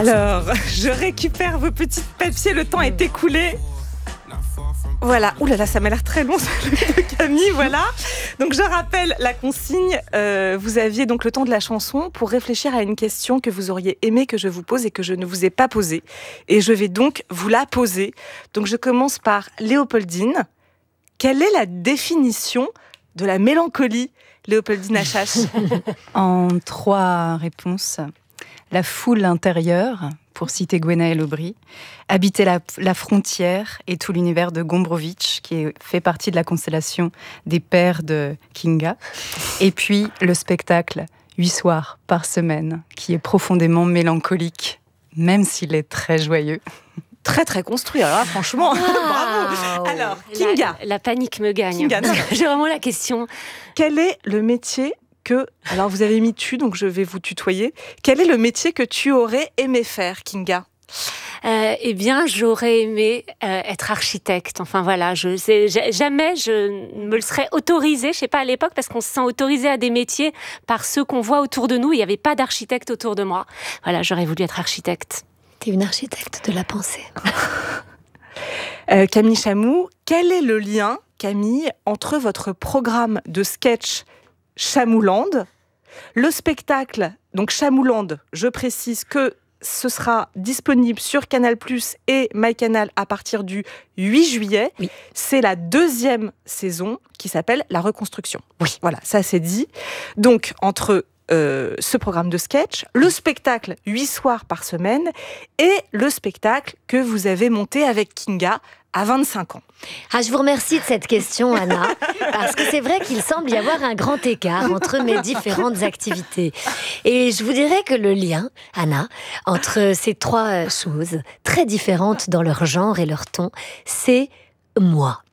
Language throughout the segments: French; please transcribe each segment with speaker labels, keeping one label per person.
Speaker 1: Alors, je récupère vos petits papiers, le temps est écoulé. Voilà, ouh là là, ça m'a l'air très long, celui de Camille, voilà. Donc je rappelle la consigne, vous aviez donc le temps de la chanson pour réfléchir à une question que vous auriez aimé que je vous pose et que je ne vous ai pas posée. Et je vais donc vous la poser. Donc je commence par Léopoldine. Quelle est la définition de la mélancolie, Léopoldine Achache?
Speaker 2: En 3 réponses. La foule intérieure, pour citer Gwenaëlle Aubry, habiter la frontière et tout l'univers de Gombrowicz, qui fait partie de la constellation des pères de Kinga. Et puis le spectacle 8 soirs par semaine, qui est profondément mélancolique, même s'il est très joyeux.
Speaker 1: Très très construit, alors là, franchement, bravo. Alors, Kinga.
Speaker 3: La panique me gagne.
Speaker 1: Kinga, non.
Speaker 3: J'ai vraiment la question.
Speaker 1: Quel est le métier que... Alors, vous avez mis tu, donc je vais vous tutoyer. Quel est le métier que tu aurais aimé faire, Kinga?
Speaker 3: Eh bien, j'aurais aimé être architecte. Enfin voilà, jamais je me le serais autorisée. Je sais pas à l'époque, parce qu'on se sent autorisé à des métiers par ceux qu'on voit autour de nous. Il n'y avait pas d'architecte autour de moi. Voilà, j'aurais voulu être architecte.
Speaker 4: T'es une architecte de la pensée.
Speaker 1: Camille Chamou, quel est le lien, Camille, entre votre programme de sketch Chamouland, le spectacle, donc Chamouland, je précise que ce sera disponible sur Canal+ et MyCanal à partir du 8 juillet.
Speaker 4: Oui.
Speaker 1: C'est la 2e saison qui s'appelle La Reconstruction.
Speaker 4: Oui.
Speaker 1: Voilà, ça c'est dit. Donc, entre ce programme de sketch, le spectacle 8 soirs par semaine et le spectacle que vous avez monté avec Kinga à 25 ans.
Speaker 4: Ah, je vous remercie de cette question, Anna, parce que c'est vrai qu'il semble y avoir un grand écart entre mes différentes activités. Et je vous dirais que le lien, Anna, entre ces 3 choses, très différentes dans leur genre et leur ton, c'est moi.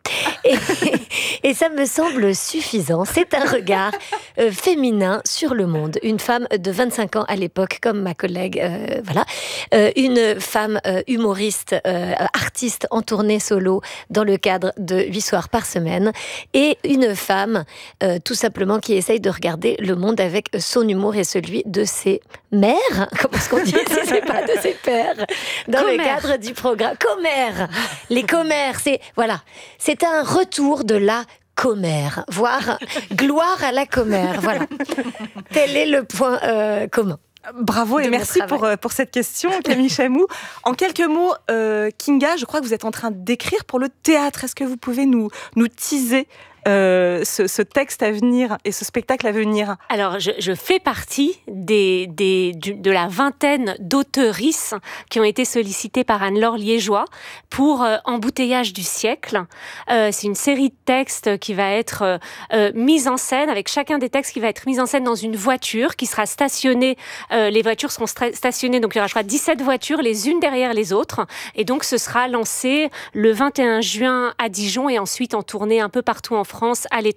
Speaker 4: Et ça me semble suffisant. C'est un regard féminin sur le monde. Une femme de 25 ans à l'époque, comme ma collègue, voilà. Une femme humoriste, artiste en tournée solo dans le cadre de 8 soirs par semaine. Et une femme, tout simplement, qui essaye de regarder le monde avec son humour et celui de ses mères. Comment est-ce qu'on dit si c'est pas de ses pères? Dans le cadre du programme. Commères. Les commères, c'est un retour de la commère, voire gloire à la commère. Voilà. Tel est le point commun.
Speaker 1: Bravo et merci pour cette question, Camille Chamou. En quelques mots, Kinga, je crois que vous êtes en train d'écrire pour le théâtre. Est-ce que vous pouvez nous teaser ce texte à venir et ce spectacle à venir?
Speaker 3: Alors, je fais partie de la vingtaine d'auteuristes qui ont été sollicitées par Anne-Laure Liégeois pour Embouteillage du siècle. C'est une série de textes qui va être mise en scène, avec chacun des textes qui va être mis en scène dans une voiture qui sera stationnée. Les voitures seront stationnées, donc il y aura, je crois, 17 voitures, les unes derrière les autres. Et donc, ce sera lancé le 21 juin à Dijon et ensuite en tournée un peu partout en France, à l'étranger.